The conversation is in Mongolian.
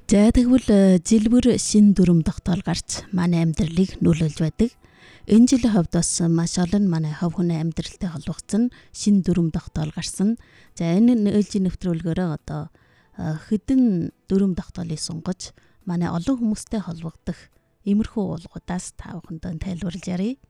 За тэгвэл жилбэр шин дүрм тогтоол гарч манай амьдралыг нөлөөлж байдаг. Энэ жилийн хувьд бас маш олон манай хов хүний амьдралтай холбогдсон шин дүрм тогтоол гарсан. За энэ ээлжийн нэвтрүүлгээрээ одоо хэдэн дүрм тогтоолыг сунгаж манай олон хүмүүстэй холбогдох иймэрхүү уулгуудаас та бүхэнд тайлбарлаж ярив.